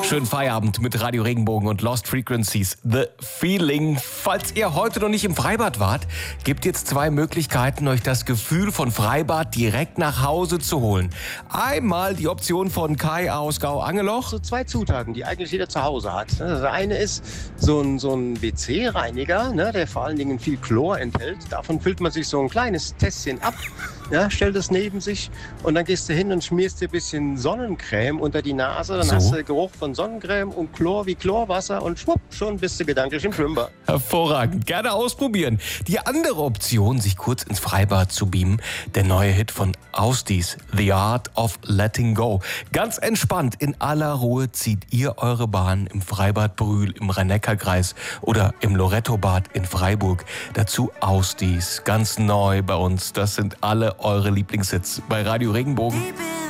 Schönen Feierabend mit Radio Regenbogen und Lost Frequencies. The Feeling. Falls ihr heute noch nicht im Freibad wart, gibt jetzt zwei Möglichkeiten, euch das Gefühl von Freibad direkt nach Hause zu holen. Einmal die Option von Kai aus Gau-Angeloch. So zwei Zutaten, die eigentlich jeder zu Hause hat. Das eine ist so ein WC-Reiniger, der vor allen Dingen viel Chlor enthält. Davon füllt man sich so ein kleines Tässchen ab, stellt es neben sich und dann gehst du hin und schmierst dir ein bisschen Sonnencreme unter die Nase. Dann hast du Geruch von Sonnencreme und Chlor wie Chlorwasser und schwupp, schon bist du gedanklich im Schwimmbad. Hervorragend, gerne ausprobieren. Die andere Option, sich kurz ins Freibad zu beamen, der neue Hit von Austis, The Art of Letting Go. Ganz entspannt, in aller Ruhe zieht ihr eure Bahn im Freibad Brühl im Rhein-Neckar-Kreis oder im Loretto-Bad in Freiburg. Dazu Austis, ganz neu bei uns. Das sind alle eure Lieblingshits bei Radio Regenbogen.